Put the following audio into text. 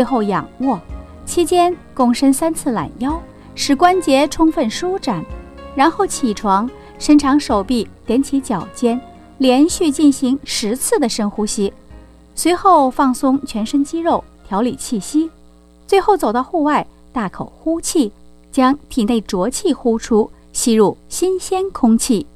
最后仰卧，期间躬身3次揽腰，使关节充分舒展，然后起床，伸长手臂，踮起脚尖，连续进行10次的深呼吸，随后放松全身肌肉，调理气息，最后走到户外，大口呼气，将体内浊气呼出，吸入新鲜空气。